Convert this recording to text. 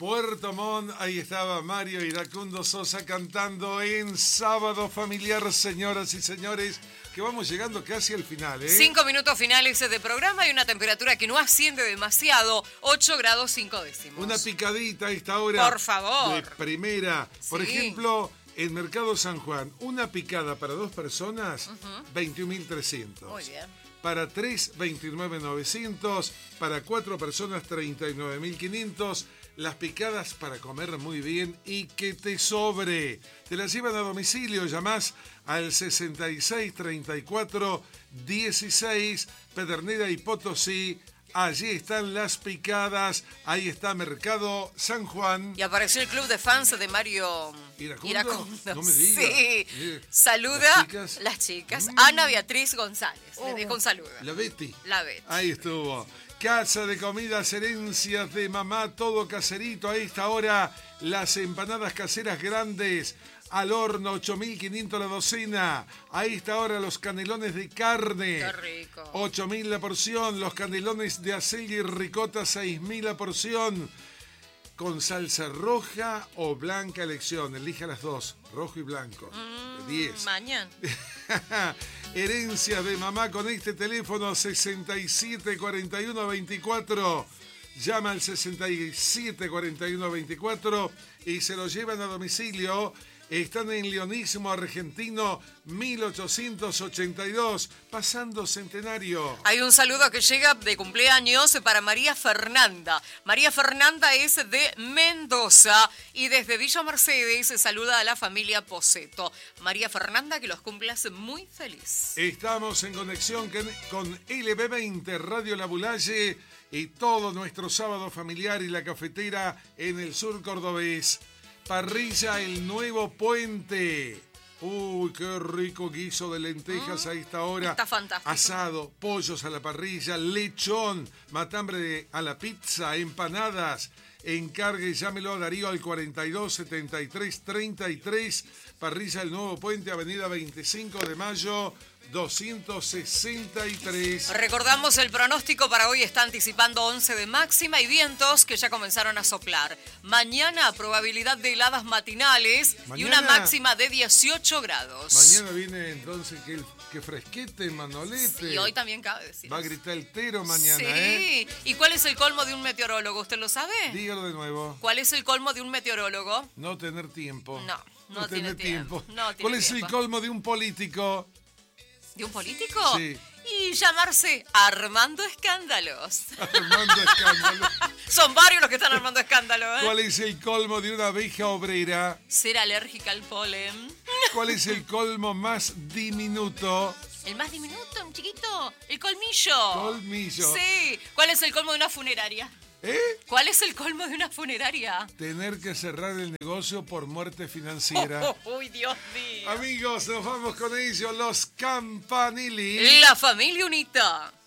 Puerto Montt, ahí estaba Mario Iracundo Sosa cantando en Sábado Familiar, señoras y señores, que vamos llegando casi al final, 5 minutos finales de programa y una temperatura que no asciende demasiado, 8 grados 5 décimos. Una picadita a esta hora. Por favor. De primera. Por Sí. ejemplo, en Mercado San Juan, una picada para 2 personas, 21.300. Muy bien. Para 3, 29.900. Para 4 personas, 39.500. Las picadas para comer muy bien y que te sobre. Te las llevan a domicilio, llamás al 66 34 16, Pedernera y Potosí. Allí están las picadas, ahí está Mercado San Juan. Y apareció el club de fans de Mario ¿Iracundo? No me digas. Sí. Saluda las chicas. Ana Beatriz González. Le dejo un saludo. La Betty. La Betty. Ahí estuvo. Casa de comidas, herencias de mamá, todo caserito. A esta hora, las empanadas caseras grandes al horno, 8.500 la docena. A esta hora, los canelones de carne. Qué rico. 8.000 la porción. Los canelones de acelga y ricota, 6.000 la porción. Con salsa roja o blanca elección. Elija las dos, rojo y blanco. 10. Mañana. Herencias de mamá con este teléfono 67 41 24. Llama al 67 41 24 y se lo llevan a domicilio. Están en Leonismo Argentino 1882, pasando Centenario. Hay un saludo que llega de cumpleaños para María Fernanda. María Fernanda es de Mendoza y desde Villa Mercedes se saluda a la familia Poseto. María Fernanda, que los cumplas muy feliz. Estamos en conexión con LB20, Radio La Bulalle y todo nuestro sábado familiar y la cafetera en el sur cordobés. Parrilla El Nuevo Puente. Uy, qué rico guiso de lentejas a esta hora. Está fantástico. Asado, pollos a la parrilla, lechón, matambre a la pizza, empanadas. Encargue y llámelo a Darío al 42 73 33. Parrilla El Nuevo Puente, Avenida 25 de Mayo, 263. Recordamos el pronóstico para hoy está anticipando 11 de máxima y vientos que ya comenzaron a soplar. Mañana probabilidad de heladas matinales y una máxima de 18 grados. Mañana viene entonces que fresquete, Manolete. Y hoy también cabe decir. Va a gritar el tero mañana, Sí. ¿Y cuál es el colmo de un meteorólogo? ¿Usted lo sabe? Dígalo de nuevo. ¿Cuál es el colmo de un meteorólogo? No tener tiempo. No tiene tiempo. No tiene ¿Cuál es tiempo. el colmo de un político? ¿De un político? Sí. Y llamarse Armando Escándalos. Armando Escándalo. Son varios los que están armando escándalo, ¿eh? ¿Cuál es el colmo de una abeja obrera? Ser alérgica al polen. ¿Cuál es el colmo más diminuto? El más diminuto, un chiquito. El colmillo. Colmillo. Sí. ¿Cuál es el colmo de una funeraria? ¿Cuál es el colmo de una funeraria? Tener que cerrar el negocio por muerte financiera. ¡Uy, Dios mío! Amigos, nos vamos con ellos, los Campanili. La familia unita.